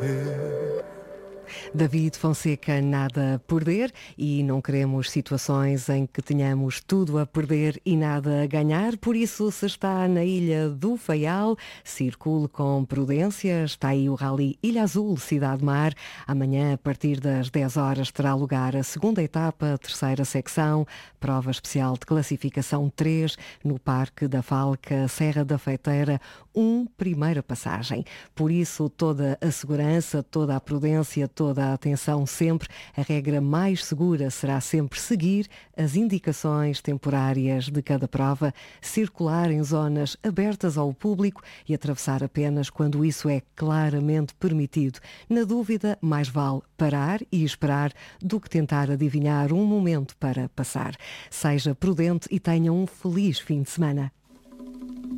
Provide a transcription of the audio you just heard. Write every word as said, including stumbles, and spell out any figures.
David Fonseca, nada a perder, e não queremos situações em que tenhamos tudo a perder e nada a ganhar. Por isso, se está na Ilha do Faial, circule com prudência. Está aí o Rally Ilha Azul, Cidade Mar. Amanhã, a partir das dez horas, terá lugar a segunda etapa, a terceira secção, prova especial de classificação três, no Parque da Falca, Serra da Feiteira, um, primeira passagem. Por isso, toda a segurança, toda a prudência, toda a atenção sempre. A regra mais segura será sempre seguir as indicações temporárias de cada prova, circular em zonas abertas ao público e atravessar apenas quando isso é claramente permitido. Na dúvida, mais vale parar e esperar do que tentar adivinhar um momento para passar. Seja prudente e tenha um feliz fim de semana.